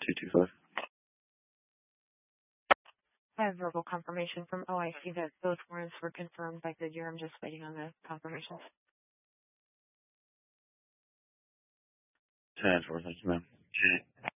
225. I have verbal confirmation from OIC that both warrants were confirmed by Goodyear. I'm just waiting on the confirmations. 10-4, thank you, ma'am.